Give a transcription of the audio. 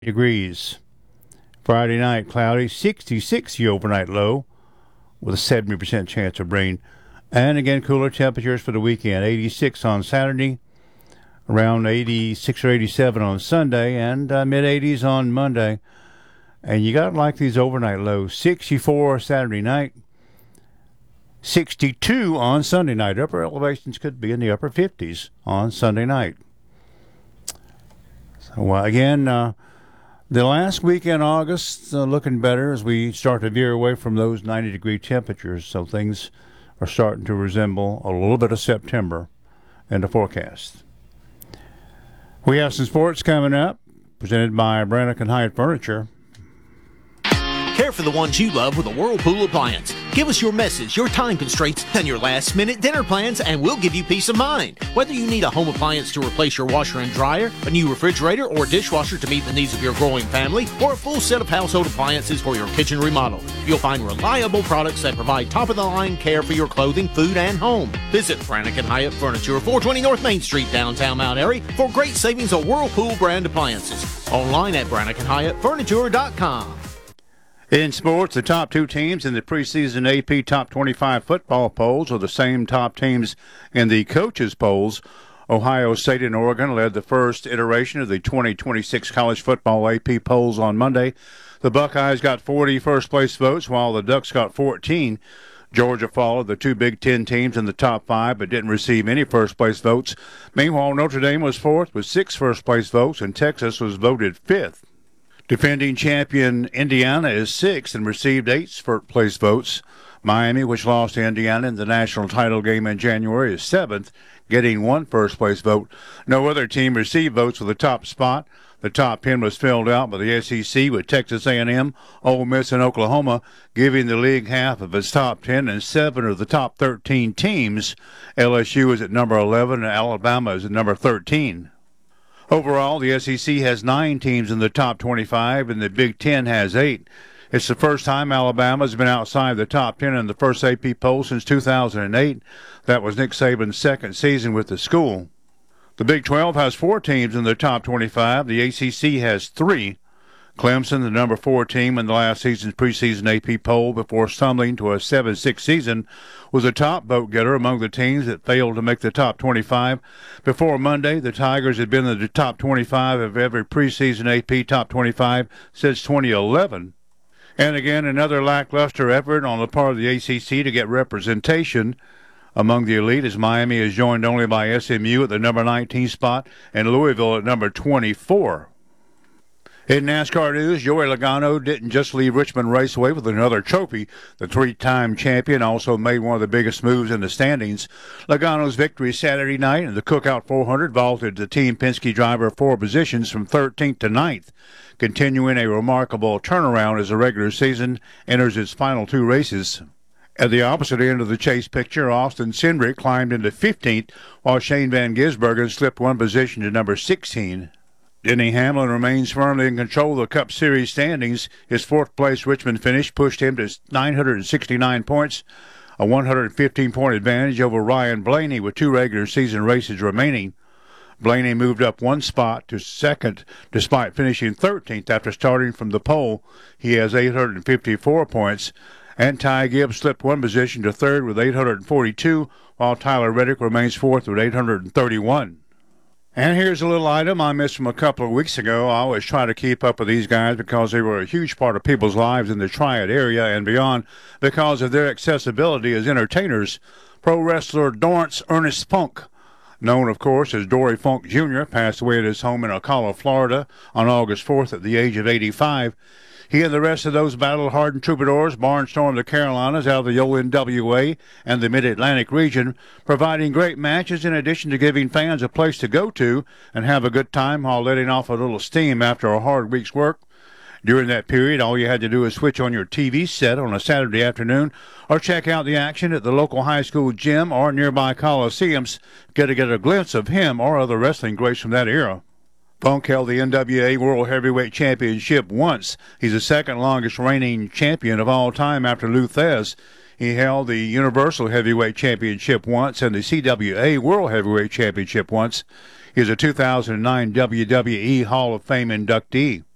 degrees. Friday night, cloudy, 66 the overnight low with a 70% chance of rain. And again, cooler temperatures for the weekend. 86 on Saturday, around 86 or 87 on Sunday, and mid-80s on Monday. And you got to like these overnight lows. 64 Saturday night, 62 on Sunday night. Upper elevations could be in the upper 50s on Sunday night. So, again, the last week in August looking better as we start to veer away from those 90-degree temperatures. So things are starting to resemble a little bit of September in the forecast. We have some sports coming up, presented by Brannick & Hyatt Furniture. Care for the ones you love with a Whirlpool appliance. Give us your message, your time constraints, and your last-minute dinner plans, and we'll give you peace of mind. Whether you need a home appliance to replace your washer and dryer, a new refrigerator or dishwasher to meet the needs of your growing family, or a full set of household appliances for your kitchen remodel, you'll find reliable products that provide top-of-the-line care for your clothing, food, and home. Visit Brannick & Hyatt Furniture, 420 North Main Street, downtown Mount Airy, for great savings on Whirlpool brand appliances. Online at BrannickandHyattFurniture.com. In sports, the top two teams in the preseason AP Top 25 football polls are the same top teams in the coaches' polls. Ohio State and Oregon led the first iteration of the 2026 college football AP polls on Monday. The Buckeyes got 40 first-place votes, while the Ducks got 14. Georgia followed the two Big Ten teams in the top five, but didn't receive any first-place votes. Meanwhile, Notre Dame was fourth with 6 first-place votes, and Texas was voted fifth. Defending champion Indiana is sixth and received 8 first-place votes. Miami, which lost to Indiana in the national title game in January, is seventh, getting 1 first-place vote. No other team received votes for the top spot. The top 10 was filled out by the SEC with Texas A&M, Ole Miss, and Oklahoma giving the league half of its top 10 and 7 of the top 13 teams. LSU is at number 11 and Alabama is at number 13. Overall, the SEC has 9 teams in the top 25, and the Big Ten has 8. It's the first time Alabama's been outside the top 10 in the first AP poll since 2008. That was Nick Saban's second season with the school. The Big 12 has 4 teams in the top 25. The ACC has 3. Clemson, the number 4 team in the last season's preseason AP poll before stumbling to a 7-6 season, was a top vote-getter among the teams that failed to make the top 25. Before Monday, the Tigers had been in the top 25 of every preseason AP top 25 since 2011. And again, another lackluster effort on the part of the ACC to get representation among the elite, as Miami is joined only by SMU at the number 19 spot and Louisville at number 24. In NASCAR news, Joey Logano didn't just leave Richmond Raceway with another trophy. The 3-time champion also made one of the biggest moves in the standings. Logano's victory Saturday night in the Cookout 400 vaulted the Team Penske driver 4 positions from 13th to 9th, continuing a remarkable turnaround as the regular season enters its final 2 races. At the opposite end of the chase picture, Austin Cindric climbed into 15th, while Shane Van Gisbergen slipped 1 position to number 16. Denny Hamlin remains firmly in control of the Cup Series standings. His 4th-place Richmond finish pushed him to 969 points, a 115-point advantage over Ryan Blaney with 2 regular season races remaining. Blaney moved up 1 spot to 2nd despite finishing 13th after starting from the pole. He has 854 points. And Ty Gibbs slipped 1 position to 3rd with 842, while Tyler Reddick remains 4th with 831. And here's a little item I missed from a couple of weeks ago. I always try to keep up with these guys because they were a huge part of people's lives in the Triad area and beyond because of their accessibility as entertainers. Pro wrestler Dorrance Ernest Funk, known, of course, as Dory Funk Jr., passed away at his home in Ocala, Florida on August 4th at the age of 85. He and the rest of those battle-hardened troubadours barnstormed the Carolinas out of the ONWA and the Mid-Atlantic region, providing great matches in addition to giving fans a place to go to and have a good time while letting off a little steam after a hard week's work. During that period, all you had to do was switch on your TV set on a Saturday afternoon or check out the action at the local high school gym or nearby coliseums to get a glimpse of him or other wrestling greats from that era. Funk held the NWA World Heavyweight Championship once. He's the 2nd longest reigning champion of all time after Lou Thesz. He held the Universal Heavyweight Championship once and the CWA World Heavyweight Championship once. He's a 2009 WWE Hall of Fame inductee.